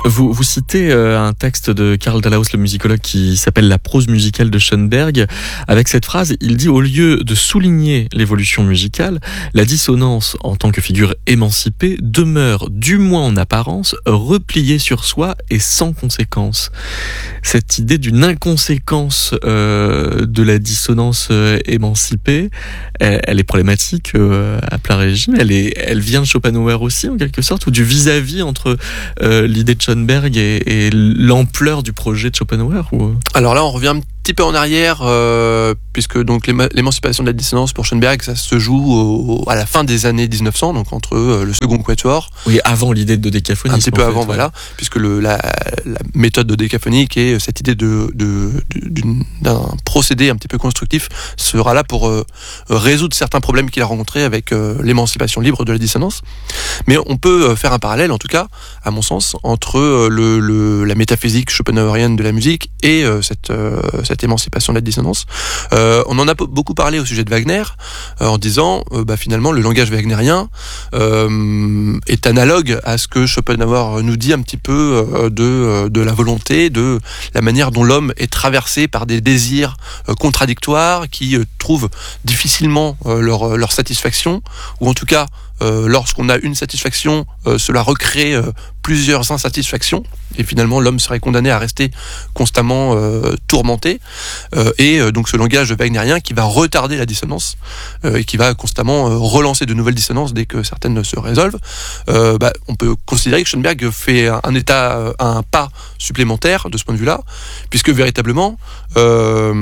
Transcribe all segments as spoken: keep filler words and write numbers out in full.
Vous, vous citez euh, un texte de Karl Dalhaus, le musicologue, qui s'appelle La prose musicale de Schoenberg. Avec cette phrase, il dit: au lieu de souligner l'évolution musicale, la dissonance en tant que figure émancipée demeure, du moins en apparence, repliée sur soi et sans conséquence. Cette idée d'une inconséquence euh, de la dissonance euh, émancipée, elle, elle est problématique euh, à plein régime. Elle, est, elle vient de Schopenhauer aussi, en quelque sorte, ou du vis-à-vis entre euh, l'idée de Schoenberg et, et l'ampleur du projet de Schopenhauer ou... Alors là, on revient un petit peu en arrière, euh, puisque donc l'éma- l'émancipation de la dissonance pour Schoenberg, ça se joue au, à la fin des années dix-neuf cents, donc entre euh, le second quatuor. Oui, avant l'idée de décaphonie. Un petit peu en fait, avant, ouais. Voilà, puisque le, la, la méthode de décaphonie, qui est cette idée de, de, d'une, d'un procédé un petit peu constructif, sera là pour euh, résoudre certains problèmes qu'il a rencontrés avec euh, l'émancipation libre de la dissonance. Mais on peut faire un parallèle, en tout cas, à mon sens, entre euh, le, le, la métaphysique schopenhauerienne de la musique et euh, cette, euh, cette émancipation de la dissonance. Euh, on en a beaucoup parlé au sujet de Wagner, euh, en disant, euh, bah, finalement, le langage wagnérien euh, est analogue à ce que Schopenhauer nous dit un petit peu euh, de, de la volonté, de la manière dont l'homme est traversé par des désirs euh, contradictoires qui euh, trouvent difficilement euh, leur, leur satisfaction, ou en tout cas, Euh, lorsqu'on a une satisfaction, euh, cela recrée euh, plusieurs insatisfactions, et finalement l'homme serait condamné à rester constamment euh, tourmenté, euh, et euh, donc ce langage wagnérien qui va retarder la dissonance, euh, et qui va constamment euh, relancer de nouvelles dissonances dès que certaines se résolvent, euh, bah, on peut considérer que Schoenberg fait un, un état, un pas supplémentaire de ce point de vue-là, puisque véritablement euh,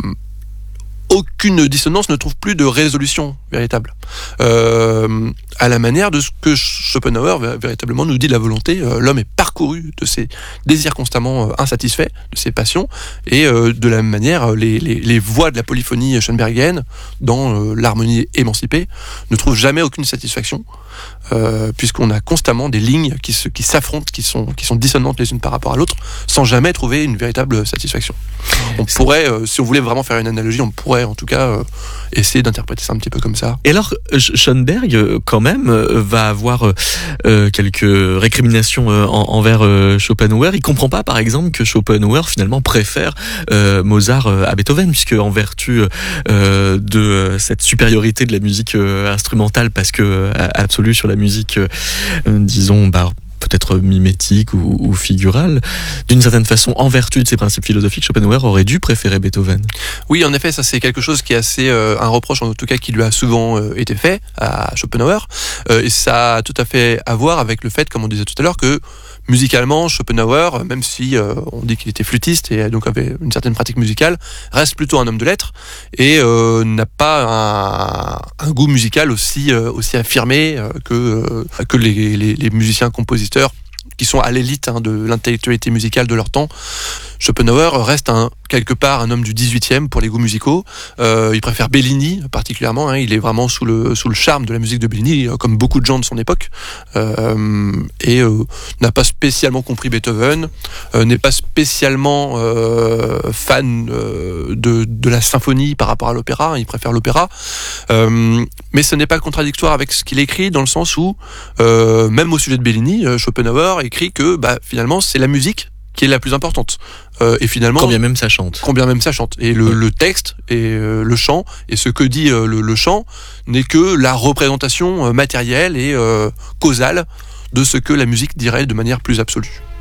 aucune dissonance ne trouve plus de résolution véritable. Euh, à la manière de ce que Schopenhauer véritablement nous dit de la volonté, euh, l'homme est parcouru de ses désirs constamment euh, insatisfaits, de ses passions, et euh, de la même manière, les, les, les voix de la polyphonie schoenbergienne, dans euh, l'harmonie émancipée, ne trouvent jamais aucune satisfaction, euh, puisqu'on a constamment des lignes qui, se, qui s'affrontent, qui sont, qui sont dissonantes les unes par rapport à l'autre, sans jamais trouver une véritable satisfaction. On pourrait, euh, si on voulait vraiment faire une analogie, on pourrait en tout cas euh, essayer d'interpréter ça un petit peu comme ça. Et alors, Schoenberg, quand même, va avoir euh, quelques récriminations euh, en, envers euh, Schopenhauer. Il comprend pas, par exemple, que Schopenhauer, finalement, préfère euh, Mozart euh, à Beethoven, puisque en vertu euh, de cette supériorité de la musique euh, instrumentale, parce que euh, absolue sur la musique, euh, disons, bah, peut-être mimétique ou, ou figurale, d'une certaine façon, en vertu de ses principes philosophiques, Schopenhauer aurait dû préférer Beethoven. Oui, en effet, ça c'est quelque chose qui est assez euh, un reproche en tout cas qui lui a souvent euh, été fait à Schopenhauer, euh, et ça a tout à fait à voir avec le fait, comme on disait tout à l'heure, que musicalement, Schopenhauer, même si euh, on dit qu'il était flûtiste et donc avait une certaine pratique musicale, reste plutôt un homme de lettres et euh, n'a pas un, un goût musical aussi euh, aussi affirmé euh, que euh, que les, les, les musiciens compositeurs qui sont à l'élite hein, de l'intellectualité musicale de leur temps. Schopenhauer reste un, quelque part un homme du dix-huitième pour les goûts musicaux. Euh, il préfère Bellini particulièrement. Hein, il est vraiment sous le sous le charme de la musique de Bellini, comme beaucoup de gens de son époque, euh, et euh, n'a pas spécialement compris Beethoven, euh, n'est pas spécialement euh, fan euh, de de la symphonie par rapport à l'opéra. Hein, il préfère l'opéra, euh, mais ce n'est pas contradictoire avec ce qu'il écrit dans le sens où, euh, même au sujet de Bellini, euh, Schopenhauer écrit que bah, finalement c'est la musique qui est la plus importante. Euh, et finalement, combien même ça chante. Combien même ça chante. Et le, ouais. le texte et euh, le chant, et ce que dit euh, le, le chant, n'est que la représentation euh, matérielle et euh, causale de ce que la musique dirait de manière plus absolue.